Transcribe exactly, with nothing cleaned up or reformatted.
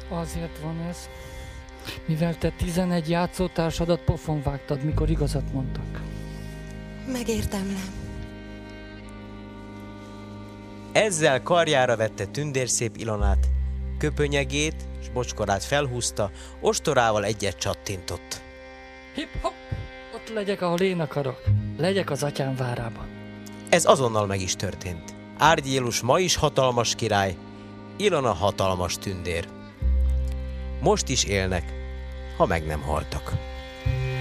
Azért van ez, mivel te tizenegy játszótársadat pofon vágtad, mikor igazat mondtak. Megérdemlem. Ezzel karjára vette tündérszép Ilonát, köpönyegét s bocskorát felhúzta, ostorával egyet csattintott. Hip-hop! Ott legyek, ahol én akarok. Legyek az atyám várában. Ez azonnal meg is történt. Árgyélus ma is hatalmas király, Ilona hatalmas tündér. Most is élnek, ha meg nem haltak.